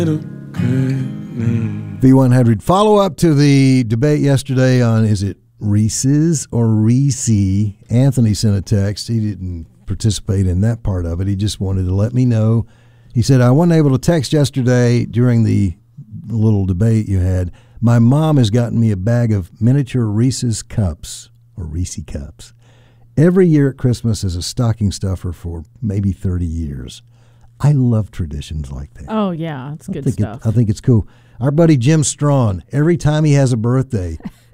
V100. Follow up to the debate yesterday on, is it Reese's or Reese? Anthony sent a text. He didn't participate in that part of it. He just wanted to let me know. He said, I wasn't able to text yesterday during the little debate you had. My mom has gotten me a bag of miniature Reese's cups, or Reese cups, every year at Christmas as a stocking stuffer for maybe 30 years. I love traditions like that. Oh, yeah. It's good stuff. I think it's cool. Our buddy Jim Strawn, every time he has a birthday,